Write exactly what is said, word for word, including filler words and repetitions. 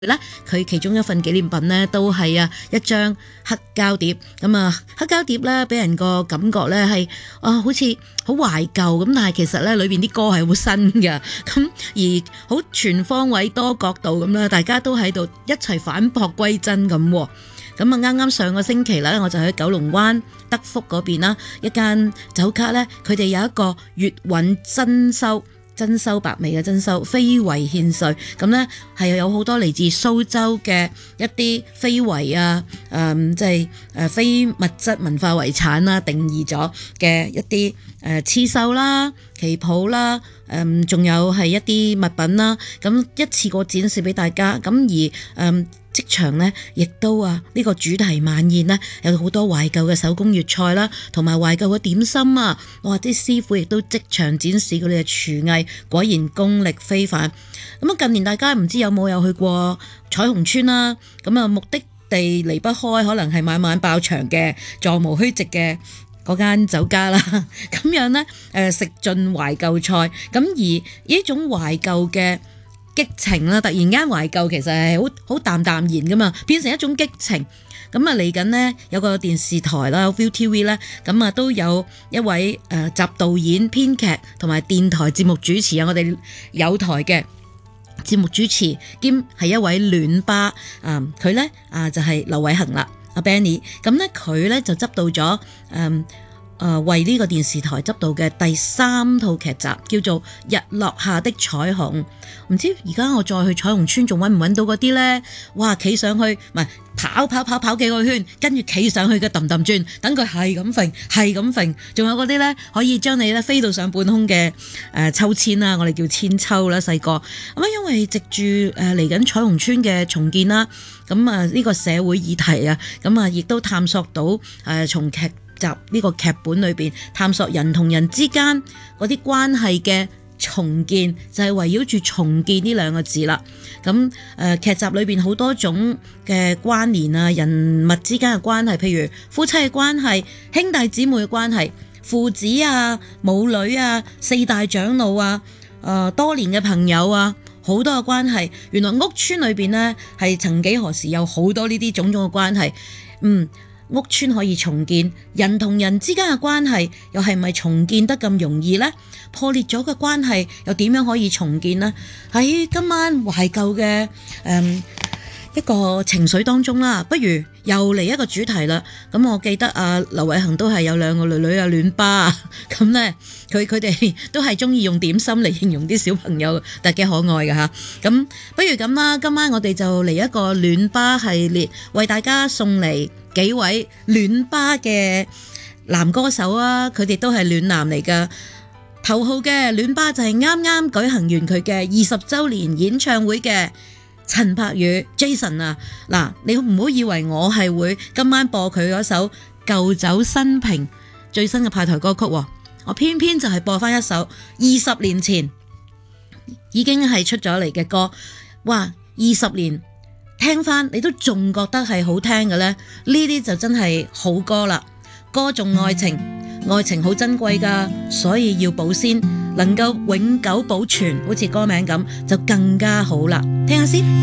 咧佢其中一份紀念品咧都係啊一張黑膠碟，咁啊黑膠碟咧俾人個感覺咧係啊好似好懷舊咁，但係其實咧裏邊啲歌係好新嘅，咁而好全方位多角度咁啦，大家都喺度一齊返璞歸真咁。咁啊啱啱上個星期咧，我就喺九龍灣德福嗰邊啦，一間酒家咧，佢哋有一個粵韻珍饈。珍饈百味嘅珍饈非遺獻瑞，咁呢係有好多嚟自蘇州嘅一啲非遺啊，誒即係誒非物質文化遺產啦，定義咗嘅一啲誒刺繡啦、旗袍啦，誒、呃、仲有係一啲物品啦，咁一次過展示俾大家，咁而誒。呃職場呢亦都啊呢個主題晚宴呢有好多懷舊嘅手工粵菜啦，同埋懷舊嘅點心啊，哇啲師傅亦都即場展示佢哋嘅廚藝，果然功力非凡。咁啊近年大家唔知有冇有去過彩虹村啦，咁啊目的地離不開可能係晚晚爆場嘅座無虛席嘅嗰間酒家啦，咁樣呢，誒食盡懷舊菜，咁而呢種懷舊嘅激情啦，突然間懷舊其實係好好淡淡然噶嘛，變成一種激情。咁啊嚟緊呢，有個電視台啦 ，V T V 咧，咁啊都有一位誒集導演、編劇同埋電台節目主持啊，我哋有台嘅節目主持兼係一位暖爸啊，佢咧啊就係劉偉恒啦，阿 Benny。咁咧佢咧就執到咗誒。誒、呃、為呢個電視台執到嘅第三套劇集叫做《日落下的彩虹》，唔知而家我再去彩虹村仲揾唔揾到嗰啲呢？哇！企上去唔係跑跑跑跑幾個圈，跟住企上去嘅揼揼轉，等佢係咁揈，係咁揈，仲有嗰啲呢，可以將你咧飛到上半空嘅誒、呃、秋千啦，我哋叫千秋啦，細個咁啊，因為藉住誒嚟緊彩虹村嘅重建啦，咁啊呢個社會議題啊，咁啊亦都探索到誒、呃、從劇集呢個劇本裏邊探索人同人之間嗰啲關係嘅重建，就係圍繞住重建呢兩個字啦。咁誒、呃、劇集裏邊好多種嘅關聯啊，人物之間嘅關係，譬如夫妻嘅關係、兄弟姊妹嘅關係、父子啊、母女啊、四大長老啊、誒、呃、多年嘅朋友啊，好多嘅關係。原來屋村裏邊呢，係曾幾何時有好多呢啲種種嘅關係，嗯。屋村可以重建，人同人之間嘅關係又係咪重建得咁容易呢？破裂咗嘅關係又點樣可以重建呢？喺今晚懷舊嘅誒一個情緒當中啦，不如又嚟一個主題啦。咁我記得啊，劉偉恒都係有兩個女女啊，暖爸啊，咁呢，佢佢哋都係中意用點心嚟形容啲小朋友，但係幾可愛㗎吓。咁不如咁啦，今晚我哋就嚟一個暖爸系列，為大家送嚟幾位暖爸嘅男歌手啊，佢哋都係暖男嚟㗎。頭號嘅暖爸就係啱啱舉行完佢嘅二十週年演唱會嘅陳柏宇 Jason 啊，嗱，你唔好以為我係會今晚播佢嗰首舊酒新瓶最新嘅派台歌曲，我偏偏就係播翻一首二十年前已經係出咗嚟嘅歌。哇，二十年聽翻你都仲覺得係好聽嘅呢？呢啲就真係好歌啦，歌頌愛情，愛情好珍貴噶，所以要保鮮，能夠永久保存，好似歌名咁就更加好啦。聽下先。